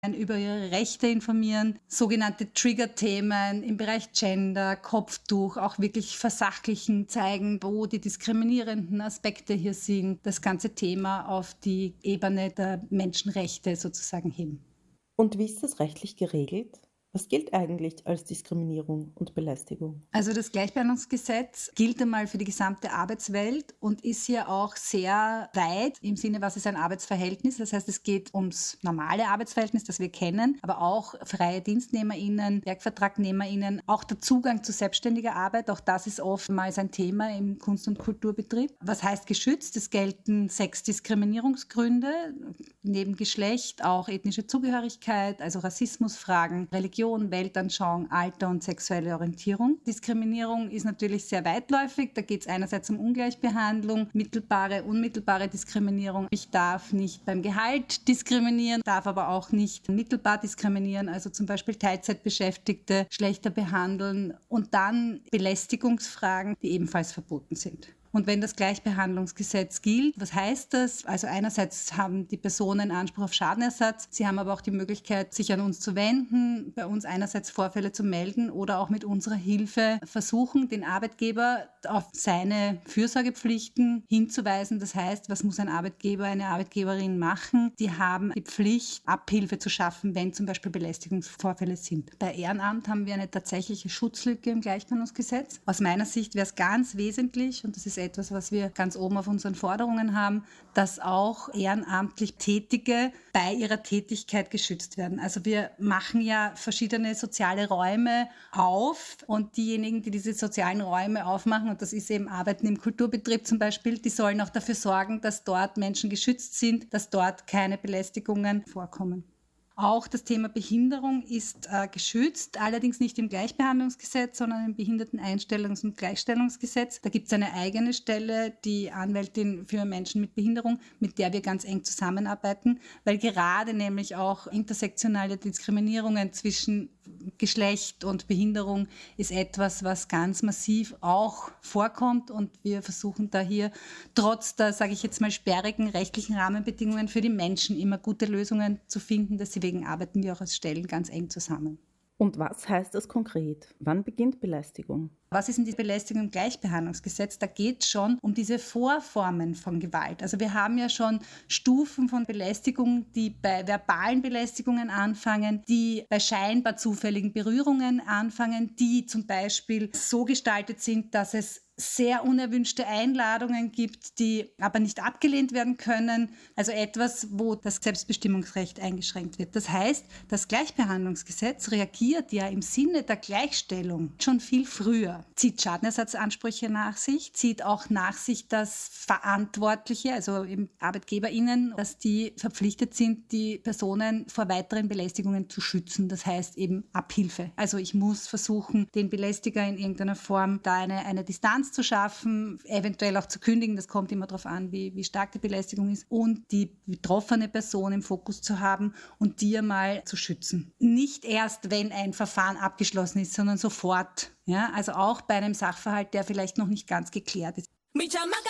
über ihre Rechte informieren, sogenannte Trigger-Themen im Bereich Gender, Kopftuch, auch wirklich versachlichen, zeigen, wo die diskriminierenden Aspekte hier sind, das ganze Thema auf die Ebene der Menschenrechte sozusagen heben. Und wie ist das rechtlich geregelt? Was gilt eigentlich als Diskriminierung und Belästigung? Also das Gleichbehandlungsgesetz gilt einmal für die gesamte Arbeitswelt und ist hier auch sehr weit im Sinne, was ist ein Arbeitsverhältnis. Das heißt, es geht ums normale Arbeitsverhältnis, das wir kennen, aber auch freie DienstnehmerInnen, WerkvertragnehmerInnen, auch der Zugang zu selbstständiger Arbeit, auch das ist oftmals ein Thema im Kunst- und Kulturbetrieb. Was heißt geschützt? Es gelten 6 Diskriminierungsgründe, neben Geschlecht auch ethnische Zugehörigkeit, also Rassismusfragen, Religion, Weltanschauung, Alter und sexuelle Orientierung. Diskriminierung ist natürlich sehr weitläufig. Da geht es einerseits um Ungleichbehandlung, mittelbare, unmittelbare Diskriminierung. Ich darf nicht beim Gehalt diskriminieren, darf aber auch nicht mittelbar diskriminieren, also zum Beispiel Teilzeitbeschäftigte schlechter behandeln und dann Belästigungsfragen, die ebenfalls verboten sind. Und wenn das Gleichbehandlungsgesetz gilt, was heißt das? Also einerseits haben die Personen Anspruch auf Schadenersatz, sie haben aber auch die Möglichkeit, sich an uns zu wenden, bei uns einerseits Vorfälle zu melden oder auch mit unserer Hilfe versuchen, den Arbeitgeber auf seine Fürsorgepflichten hinzuweisen. Das heißt, was muss ein Arbeitgeber, eine Arbeitgeberin machen? Die haben die Pflicht, Abhilfe zu schaffen, wenn zum Beispiel Belästigungsvorfälle sind. Bei Ehrenamt haben wir eine tatsächliche Schutzlücke im Gleichbehandlungsgesetz. Aus meiner Sicht wäre es ganz wesentlich, und das ist etwas, was wir ganz oben auf unseren Forderungen haben, dass auch ehrenamtlich Tätige bei ihrer Tätigkeit geschützt werden. Also wir machen ja verschiedene soziale Räume auf und diejenigen, die diese sozialen Räume aufmachen, und das ist eben Arbeiten im Kulturbetrieb zum Beispiel, die sollen auch dafür sorgen, dass dort Menschen geschützt sind, dass dort keine Belästigungen vorkommen. Auch das Thema Behinderung ist geschützt, allerdings nicht im Gleichbehandlungsgesetz, sondern im Behinderteneinstellungs- und Gleichstellungsgesetz. Da gibt es eine eigene Stelle, die Anwältin für Menschen mit Behinderung, mit der wir ganz eng zusammenarbeiten, weil gerade nämlich auch intersektionale Diskriminierungen zwischen Geschlecht und Behinderung ist etwas, was ganz massiv auch vorkommt, und wir versuchen da hier trotz der, sage ich jetzt mal, sperrigen rechtlichen Rahmenbedingungen für die Menschen immer gute Lösungen zu finden. Deswegen arbeiten wir auch als Stellen ganz eng zusammen. Und was heißt das konkret? Wann beginnt Belästigung? Was ist denn die Belästigung im Gleichbehandlungsgesetz? Da geht es schon um diese Vorformen von Gewalt. Also wir haben ja schon Stufen von Belästigung, die bei verbalen Belästigungen anfangen, die bei scheinbar zufälligen Berührungen anfangen, die zum Beispiel so gestaltet sind, dass es sehr unerwünschte Einladungen gibt, die aber nicht abgelehnt werden können. Also etwas, wo das Selbstbestimmungsrecht eingeschränkt wird. Das heißt, das Gleichbehandlungsgesetz reagiert ja im Sinne der Gleichstellung schon viel früher. Zieht Schadenersatzansprüche nach sich, zieht auch nach sich, dass Verantwortliche, also eben ArbeitgeberInnen, dass die verpflichtet sind, die Personen vor weiteren Belästigungen zu schützen. Das heißt eben Abhilfe. Also ich muss versuchen, den Belästiger in irgendeiner Form da eine Distanz zu schaffen, eventuell auch zu kündigen. Das kommt immer darauf an, wie stark die Belästigung ist, und die betroffene Person im Fokus zu haben und die einmal zu schützen. Nicht erst, wenn ein Verfahren abgeschlossen ist, sondern sofort. Ja, also auch bei einem Sachverhalt, der vielleicht noch nicht ganz geklärt ist.